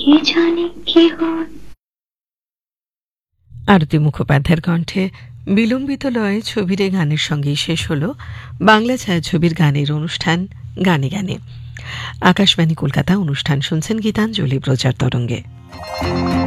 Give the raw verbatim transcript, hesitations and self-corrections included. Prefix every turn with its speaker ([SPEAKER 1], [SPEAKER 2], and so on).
[SPEAKER 1] কে জানে কি হয়।
[SPEAKER 2] আরতি মুখোপাধ্যায়ের কণ্ঠে বিলম্বিত লয়ে ছবির এই গানের সঙ্গেই শেষ হল বাংলা ছায়াছবির গানের অনুষ্ঠান গানে গানে। আকাশবাণী কলকাতা অনুষ্ঠান শুনছেন গীতাঞ্জলি প্রচার তরঙ্গে।